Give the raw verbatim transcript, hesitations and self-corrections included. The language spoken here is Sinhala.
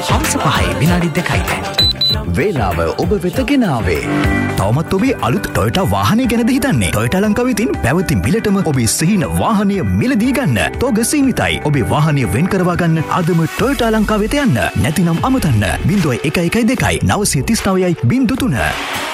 හවස පහේ විනාඩි දෙකයි දැන්. වේලාව ඔබ වෙත ගෙනාවේ. තවමත් ඔබේ අලුත් ටොයෝටා වාහනය ගැනද හිතන්නේ? ටොයෝටා ලංකාව විසින් පැවති මිලටම ඔබේ සිහින වාහනය මිලදී ගන්න. තෝග සීමිතයි. ඔබේ වාහනය වෙන් කරවා ගන්න අදම ටොයෝටා ලංකාව වෙත යන්න. නැතිනම් අමතන්න. බිංදුව එක එකයි දෙකයි නවසිය තිස් නවයයි බිංදුව තුන.